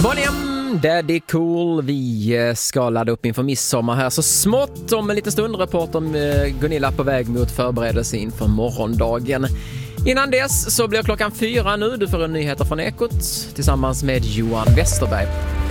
Boniem, Daddy Cool. Vi ska ladda upp inför midsommar här så smått. Om en liten stund rapport om Gunilla på väg mot förberedelse inför morgondagen. Innan dess så blir klockan 4 nu. Du får en nyheter från Ekot tillsammans med Johan Westerberg.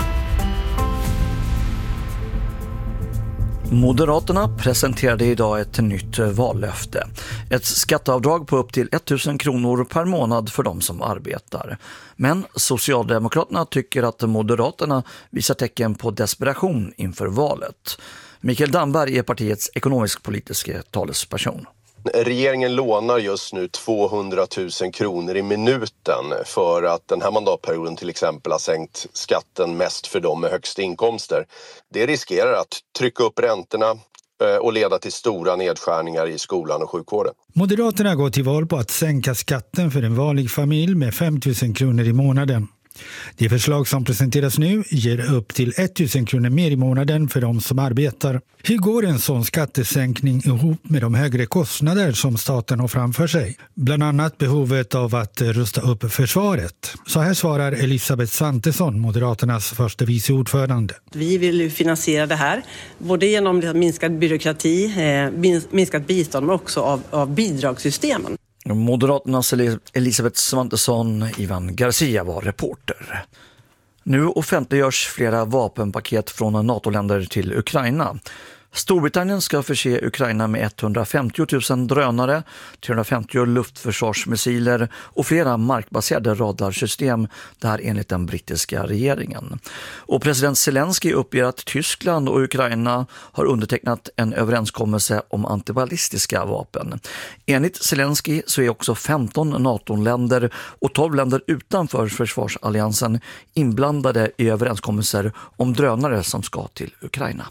Moderaterna presenterade idag ett nytt vallöfte. Ett skatteavdrag på upp till 1 000 kronor per månad för de som arbetar. Men Socialdemokraterna tycker att Moderaterna visar tecken på desperation inför valet. Mikael Damberg är partiets ekonomisk-politiska talesperson. Regeringen lånar just nu 200 000 kronor i minuten för att den här mandatperioden till exempel har sänkt skatten mest för de med högst inkomster. Det riskerar att trycka upp räntorna och leda till stora nedskärningar i skolan och sjukvården. Moderaterna går till val på att sänka skatten för en vanlig familj med 5 000 kronor i månaden. Det förslag som presenteras nu ger upp till 1 000 kronor mer i månaden för de som arbetar. Hur går en sån skattesänkning ihop med de högre kostnader som staten har framför sig? Bland annat behovet av att rusta upp försvaret. Så här svarar Elisabeth Svantesson, Moderaternas första vice ordförande. Vi vill ju finansiera det här, både genom minskad byråkrati, minskat bistånd men också av bidragssystemen. Moderaternas Elisabeth Svantesson, Ivan Garcia var reporter. Nu offentliggörs flera vapenpaket från NATO-länder till Ukraina. Storbritannien ska förse Ukraina med 150 000 drönare, 350 luftförsvarsmissiler och flera markbaserade radarsystem, där enligt den brittiska regeringen. Och president Zelensky uppger att Tyskland och Ukraina har undertecknat en överenskommelse om antiballistiska vapen. Enligt Zelensky så är också 15 NATO-länder och 12 länder utanför försvarsalliansen inblandade i överenskommelser om drönare som ska till Ukraina.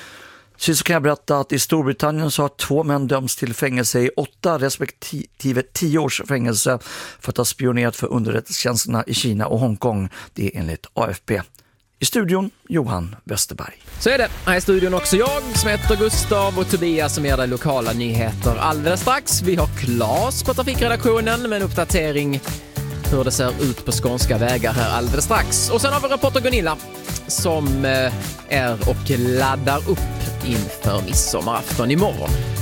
Så kan jag berätta att i Storbritannien så har 2 män dömts till fängelse i 8 respektive 10 års fängelse för att ha spionerat för underrättelsetjänsterna i Kina och Hongkong. Det är enligt AFP. I studion, Johan Westerberg. Så är det. Här i studion också jag som heter Gustav och Tobias som ger dig lokala nyheter alldeles strax. Vi har Claes på trafikredaktionen med en uppdatering hur det ser ut på skånska vägar här alldeles strax. Och sen har vi reporter Gunilla som är och laddar upp inför midsommarafton imorgon.